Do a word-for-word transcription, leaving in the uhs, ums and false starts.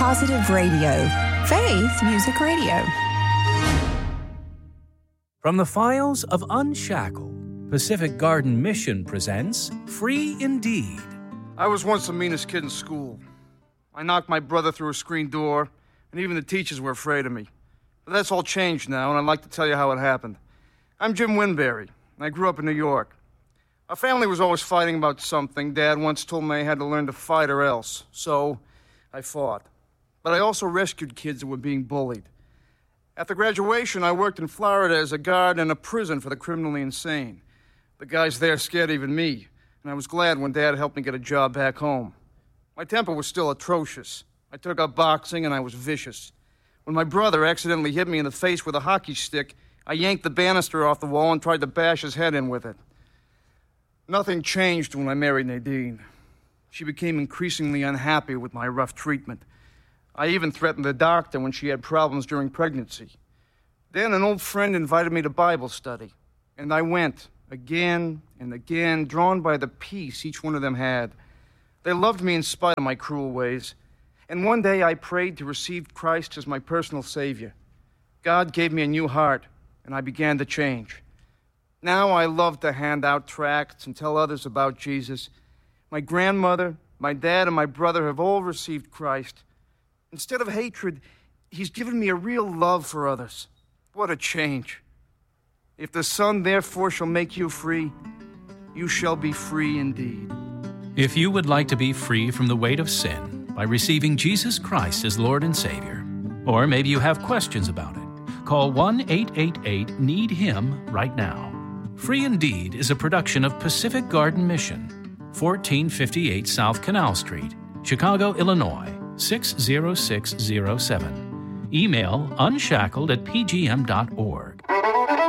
Positive Radio. Faith Music Radio. From the files of Unshackled, Pacific Garden Mission presents Free Indeed. I was once the meanest kid in school. I knocked my brother through a screen door, and even the teachers were afraid of me. But that's all changed now, and I'd like to tell you how it happened. I'm Jim Winberry, and I grew up in New York. Our family was always fighting about something. Dad once told me I had to learn to fight or else. So I fought. But I also rescued kids that were being bullied. After graduation, I worked in Florida as a guard in a prison for the criminally insane. The guys there scared even me, and I was glad when Dad helped me get a job back home. My temper was still atrocious. I took up boxing, and I was vicious. When my brother accidentally hit me in the face with a hockey stick, I yanked the banister off the wall and tried to bash his head in with it. Nothing changed when I married Nadine. She became increasingly unhappy with my rough treatment. I even threatened the doctor when she had problems during pregnancy. Then an old friend invited me to Bible study, and I went again and again, drawn by the peace each one of them had. They loved me in spite of my cruel ways, and one day I prayed to receive Christ as my personal Savior. God gave me a new heart, and I began to change. Now I love to hand out tracts and tell others about Jesus. My grandmother, my dad, and my brother have all received Christ. Instead of hatred, he's given me a real love for others. What a change. If the Son therefore shall make you free, you shall be free indeed. If you would like to be free from the weight of sin by receiving Jesus Christ as Lord and Savior, or maybe you have questions about it, call one eight eight eight need him right now. Free Indeed is a production of Pacific Garden Mission, fourteen fifty-eight South Canal Street, Chicago, Illinois, six zero six zero seven. Email unshackled at p g m dot org.